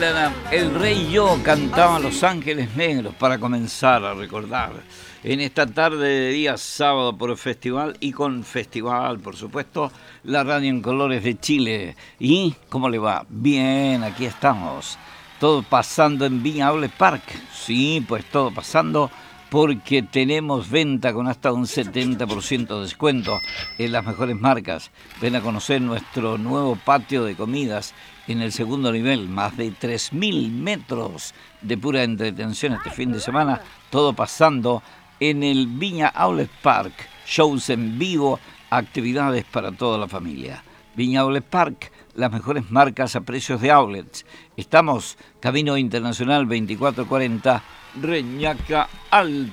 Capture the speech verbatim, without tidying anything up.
Eran El Rey y Yo, cantaban Los Ángeles Negros para comenzar a recordar. En esta tarde de día sábado por el festival y con festival, por supuesto, la radio en colores de Chile. ¿Y cómo le va? Bien, aquí estamos. Todo pasando en Viña Outlet Park. Sí, pues todo pasando porque tenemos venta con hasta un setenta por ciento de descuento en las mejores marcas. Ven a conocer nuestro nuevo patio de comidas en el segundo nivel, más de tres mil metros de pura entretención este fin de semana, todo pasando en el Viña Outlet Park, shows en vivo, actividades para toda la familia. Viña Outlet Park, las mejores marcas a precios de outlets. Estamos Camino Internacional veinticuatro cuarenta, Reñaca Alta.